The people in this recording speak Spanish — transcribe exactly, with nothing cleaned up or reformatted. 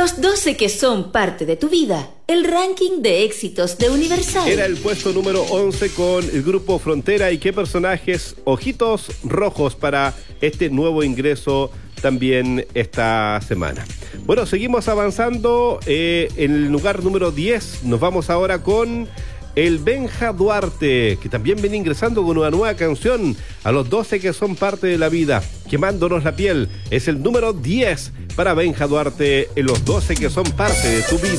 Los doce que son parte de tu vida. El ranking de éxitos de Universal. Era el puesto número once con el grupo Frontera. ¿Y qué personajes? Ojitos rojos para este nuevo ingreso también esta semana. Bueno, seguimos avanzando. Eh, en el lugar número diez nos vamos ahora con el Benja Duarte, que también viene ingresando con una nueva canción, a los doce que son parte de la vida, quemándonos la piel. Es el número diez para Benja Duarte en los doce que son parte de tu vida.